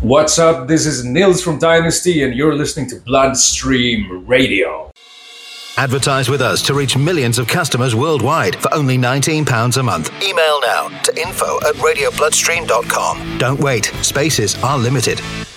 What's up? This is Nils from Dynasty, and you're listening to Bloodstream Radio. Advertise with us to reach millions of customers worldwide for only £19 a month. Email now to info@radiobloodstream.com. Don't wait. Spaces are limited.